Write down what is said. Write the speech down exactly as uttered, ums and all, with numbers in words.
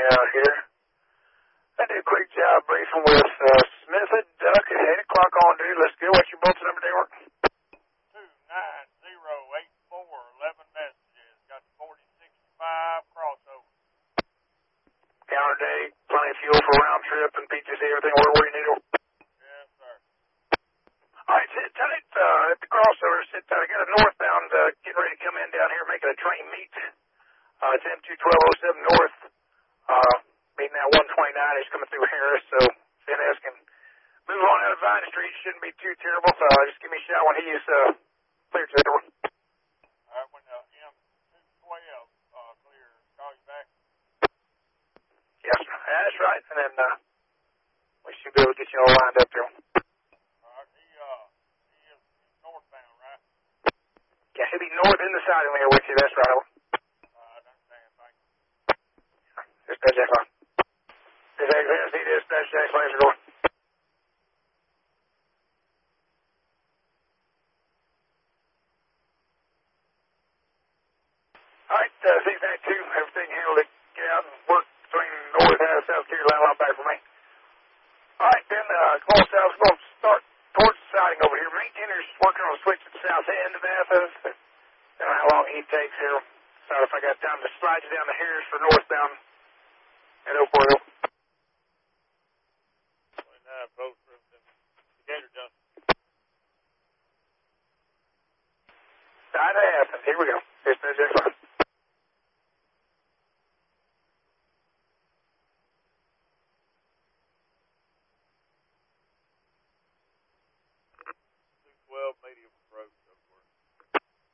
out here. I did a quick job briefing with uh, Smith at Duck at eight o'clock on duty. Let's go. What's your bolts number, Dale? two nine zero eight four, eleven messages. Got forty sixty-five crossover. Counter day, plenty of fuel for round trip and P T C, everything where, where you need it. Yes, sir. All right, sit tight uh, at the crossover. Sit tight. I got a northbound uh, getting ready to come in down here, making a train meet. Uh, it's M two twelve oh seven north. Uh, meeting at one twenty-nine. He's coming through Harris, so C N S can move on out of Vine Street. Shouldn't be too terrible. So uh, just give me a shout when he is uh, clear to the door. All right, when uh, M two twelve uh, clear, call you back. Yes, sir. Yeah, that's right. And then uh, we should be able to get you all lined up there. All right, he, uh, he is northbound, right? Yeah, he'll be north in the siding there with you. That's right. Uh, I understand. Thank you. Dispatch Jack Line. Dispatch Jack Line. Dispatch Jack Line. Dispatch Jack Line. All right, uh, six ninety-two, everything handled it. Get out and work between North and South Carolina line back for me. All right, then, uh, come on, South. We're going to start towards the siding over here. Maintainer's working on a switch at the south end of Athens. I don't know how long he takes here. So if I got time to slide you down to Harris for northbound at oh four oh. twenty-nine post room in Decatur Junction. Side of Athens. Here we go. Dispatch Jack Line.